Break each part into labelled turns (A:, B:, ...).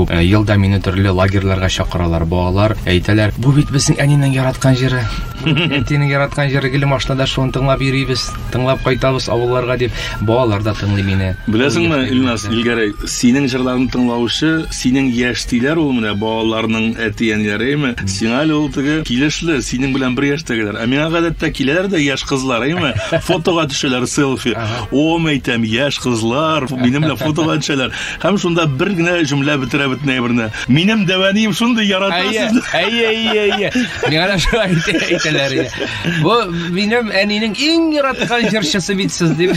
A: Елда мине төрле лагерьларга чакыралар. Балалар әйтәләр, бу бит безнең әнинең яраткан җире. Әтинең яраткан җире, гел машинада шуны тыңлап йөрибез, тыңлап кайтабыз авылларга дип. Балалар да тыңлый мине.
B: Беләсеңме, Илнас, Илгәрәй, синең җырларны тыңлаучы, синең яшьтиләр ул менә балаларның әти-әниләреме? Сиңа ул теге килешле, синең белән бер яшьтәгеләр. Ә миңа гадәттә киләләр дә яшь кызлар, әйме? Фотога төшәләр, селфи. О, мәйтәм, яшь кызлар, минем белән фотога төшәләр. Һәм шунда бер генә җөмлә бетерә бетнә берне. Минем дәванием шундый яратасыз.
A: Әйе. Миңа да шулай әйтәләр. Бу минем әнинең иң яраткан җырчысы бит сез дип.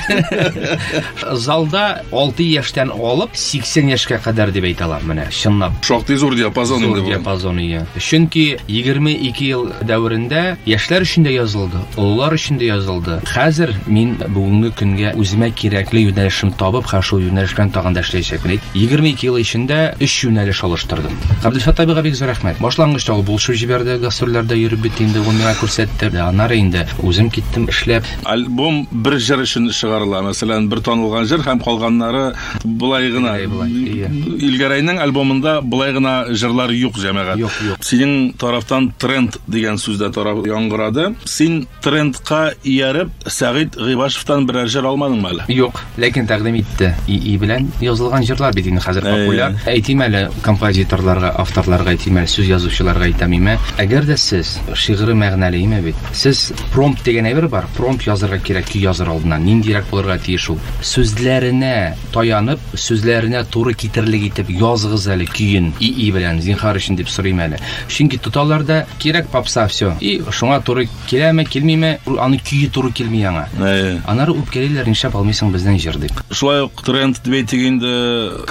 A: Залда 6 яшьтән алып 80 яшькә кадәр дип әйтәләр менә, чынлап.
B: Шактый зур диапазон инде бу.
A: Диапазон ия. Чөнки 22 ел дәверендә яшьләр өчен дә язылды, олылар өчен дә язылды. Хәзер мин бүгенге көнгә үземә кирәкле юнәлешем табып, шул юнәлеш белән тагын да эшләячәкмен. 22 ел эчендә 3 юнәлеш алыштырдым. Габделфат абыйга бик зур рәхмәт. Башлангычта ул булышу җибәрде, гастрольләрдә йөреп бит инде, ул миңа күрсәтте. Аннары инде үзем киттем эшләп.
B: Альбом бер җыр өчен чыгарыла. Мәсәлән, бер танылган җыр һәм калганнары булай гына. Илгәрәйнең альбомында булай гына җырлар юк, җәмәгать.
A: Юк.
B: Синең тарафтан тренд дигән сүздә тарап яңгырады. Син трендка ияреп Сәгыйд Гыйбашевтан берәр җыр алмадыңмы әле?
A: Юк, ләкин тәкъдим итте. И белән язылган җырлар бит инде хәзер популяр. Әйтим әле композиторларга, авторларга әйтим әле, сүз язучыларга әйтәм име. Әгәр дә сез шигыре мәгънәлеме бит. Сез промпт дигән әйбер бар. Промпт язарга кирәк, көй языр алдыннан. Ниндирәк булырга тиеш ул. Сүзләренә таянып, сүзләренә туры китерлек итеп языгыз әле көйен. И белән зинһар өчен дип сорыйм әле. Чөнки тоталарда кирәк попса всё. И шуңа туры киләме, килмиме, аны көйе туры килми аңа. Анары үпкәлиләр, нишләп алмыйсың безнең җыр дип.
B: Шулай ук тренд дип әйтгәндә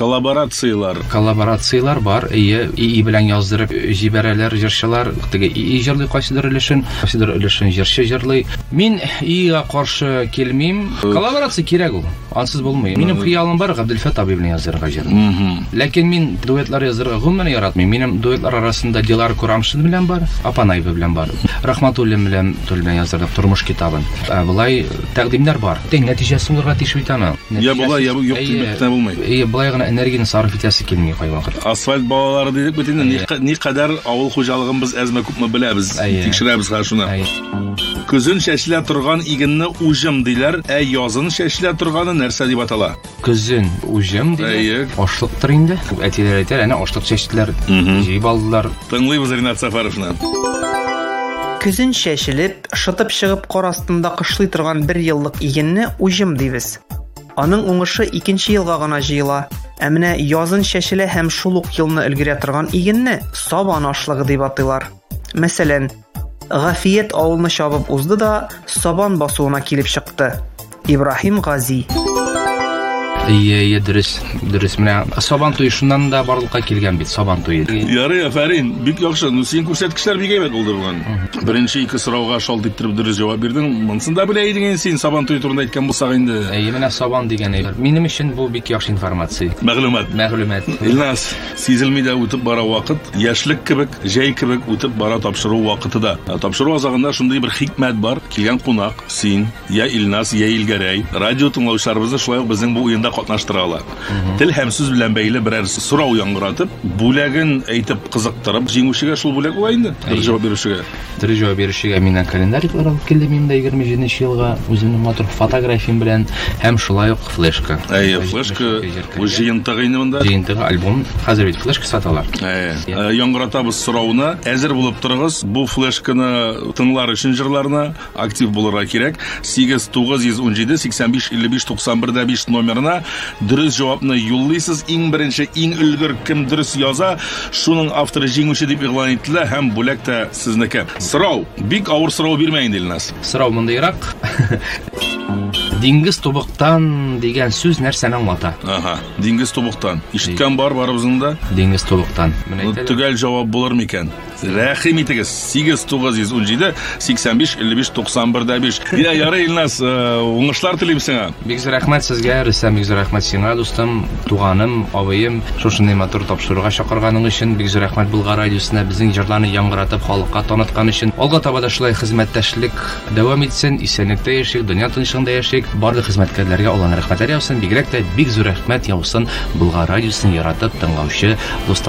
B: коллаборациялар бар. И белән яздырып җибәрәләр җырчылар. Теге и җырлый кайсыдыр өлешен җырчы җырлый. Мин ига каршы килмим. Коллаборация кирәк ул. Ансыз булмый. Минем хыялым бар Габделфат абый белән язарга җырны. Ләкин мин дуэтлар язарга гомумән яратмыйм. Минем дуэтлар арасында Дилар Курамшин белән бар, Апанаева белән бар. Рахматуллин белән язарга тормыш китабын. Булай тәкъдимнәр бар. Тәң нәтиҗәсен булырга тиеш бит аны. Я булай, я юк дип булмый.
A: Булай гына энергияны сарыф итәсе килми кай вакыт.
B: Асфальт балалары дидек бит инде. Никадәр авыл хуҗалыгын без әзмә күпме беләбез. Тикшерәбез ха шуны. Көзен чәчлә торган игенне уҗым диләр, язын чәчлә торганы нәрсә дип атала?
A: Көзен уҗым диләр. Ашлыктыр инде. Әтиләр әйтәләр, әнә ашлык чәчләр җыйып алдылар.
B: Тыңлыйбыз Ринат Сафаровны.
C: Көзен чәчелеп, шытып чыгып кар астында кышлый торган 1 еллык игенне уҗым дибез. Аның уңышы 2нче елга гына җыела. Ә менә язын чәчелә һәм шул ук елны өлгерә торган игенне сабан ашлыгы дип атыйлар. Мәсәлән, Гафият авылны чабып узды да сабан басуына килеп чыкты. Ибраһим Гази. Дөрес менә сабан туе шуннан да барлыкка килгән бит сабан туе.
B: Ярый, афәрин, бик яхшы. Син күрсәткечләр бик әйбәт булды бүген. Беренче 2 сорауга шалт иттереп дөрес җавап бирдең. Монсын да белә идең син сабан туе турында әйткән булсак инде.
A: Менә сабан дигән әйбер. Минем өчен бу бик яхшы информация. Мәгълүмат.
B: Илнас, сизелми дә үтеп бара вакыт, яшьлек кебек, җәй кебек үтеп бара тапшыру вакыты да. Тапшыру азагында шундый бер хикмәт бар. Килгән кунак, син, я Илнас, я Илгәрәй, радио тыңлаучыларыбызны шулай ук безнең бу уенда катнаштыралар. Тел һәм сүз белән бәйле берәр сорау яңгыратып, бүләген әйтеп кызыктырып, җиңүчегә шул бүләк була инде. Җавап бирүчегә миннән календарьлар алып килдем инде 27 елга үземнең матур фотографиям белән һәм шулай ук флешка. Флешка үз җыентыгы инде монда.
A: Җыентыгы альбом хәзер бит флешка саталар.
B: Яңгыратабыз сорауны, әзер булып торыгыз. Бу флешканы тыңлар өчен җырларына актив булырга кирәк. 8917 85 55 91 номерына дөрес җавапны юллыйсыз. Иң беренче, иң өлгер кем дөрес яза, шуның авторы җиңүче дип игълан ителә һәм бүләк тә сезнеке. Сорау, бик авыр сорау бирмә инде Илнас.
A: Сорау мондайрак. Диңгез тубыктан дигән сүз нәрсәне аңлата?
B: Диңгез тубыктан. Ишеткән барыбызның да.
A: Диңгез тубыктан.
B: Төгәл җавап булыр микән? Рәхим итегез. 8917 85 55 91 5. Ярый Илнас, уңышлар телим сиңа.
A: Бик зур рәхмәт сезгә, Рөстәм, бик зур рәхмәт сиңа, дустым, туганым, абыем, шушындай матур тапшыруга чакырганың өчен, бик зур рәхмәт Болгар радиосына безнең җырларны яңгыратып халыкка таныткан өчен. Алга таба да шулай хезмәттәшлек дәвам итсен, исәнлектә яшик, дөнья тынычлыгында яшик. Барлык хезмәткәрләргә Алланың рәхмәтләре яусын, бигрәк тә бик зур рәхмәт яусын Болгар радиосын яратып тыңлаучы